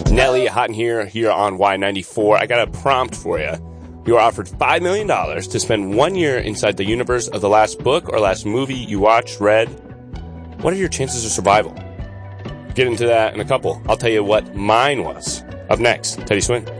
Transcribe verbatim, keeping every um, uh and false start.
Nelly, hot in here, here on Y ninety-four. I got a prompt for you. You are offered five million dollars to spend one year inside the universe of the last book or last movie you watched, read. What are your chances of survival? Get into that in a couple. I'll tell you what mine was. Up next, Teddy Swin.